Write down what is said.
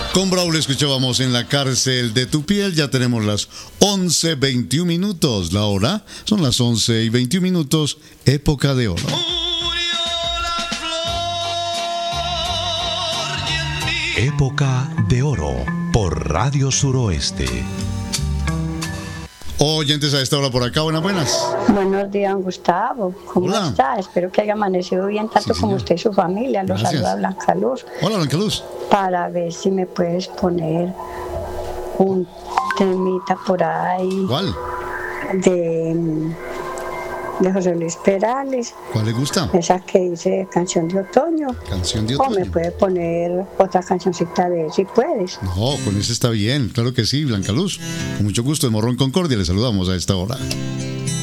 Con Braulio escuchábamos En la cárcel de tu piel. Ya tenemos las 11:21 minutos. La hora son las 11:21 minutos. Época de oro. Época de oro por Radio Suroeste. Oyentes a esta hora por acá, buenas. Buenos días, Gustavo. ¿Cómo Hola. está? Espero que haya amanecido bien, tanto Sí, como señor. usted y su familia. Los Gracias. saluda Blanca Luz. Hola, Blanca Luz. Para ver si me puedes poner un temita por ahí ¿Cuál? de José Luis Perales, ¿Cuál le gusta? esa que dice Canción de Otoño. Canción de O me otoño. puede poner otra cancioncita de él, si puedes. No, con ese está bien, claro que sí, Blanca Luz. Con mucho gusto, de Morrón Concordia, le saludamos a esta hora.